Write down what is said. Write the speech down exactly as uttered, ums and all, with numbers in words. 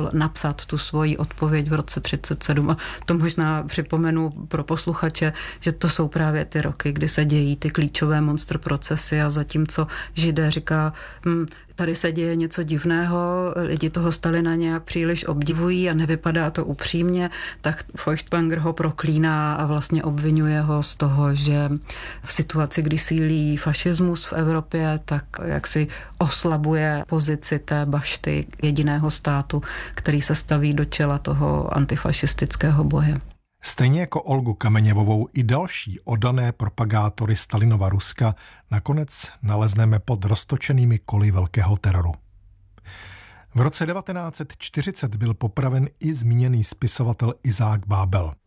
chtěl napsat tu svoji odpověď v roce třicet sedm. A to možná připomenu pro posluchače, že to jsou právě ty roky, kdy se dějí ty klíčové monster procesy a zatímco Židé říká, hm, tady se děje něco divného, lidi toho Stalina nějak příliš obdivují a nevypadá to upřímně, tak Feuchtwanger ho proklíná a vlastně obvinuje ho z toho, že v situaci, kdy sílí fašismus v Evropě, tak jaksi oslabuje pozici té bašty jediného státu, který se staví do čela toho antifašistického boje. Stejně jako Olgu Kameněvovou i další oddané propagátory Stalinova Ruska nakonec nalezneme pod roztočenými koly velkého teroru. V roce devatenáct set čtyřicet byl popraven i zmíněný spisovatel Izák Bábel.